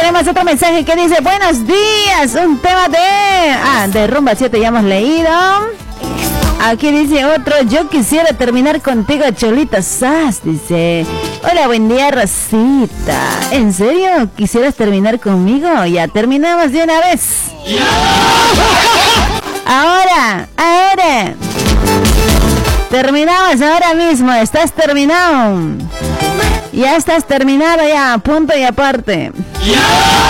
tenemos otro mensaje que dice: buenos días, un tema de Rumba 7 ya hemos leído. Aquí dice otro: yo quisiera terminar contigo, Cholita Sass. Dice: hola, buen día, Rosita. ¿En serio? ¿Quisieras terminar conmigo? Ya terminamos de una vez. Ahora. Terminamos ahora mismo. Estás terminado. Ya estás terminado ya. Punto y aparte.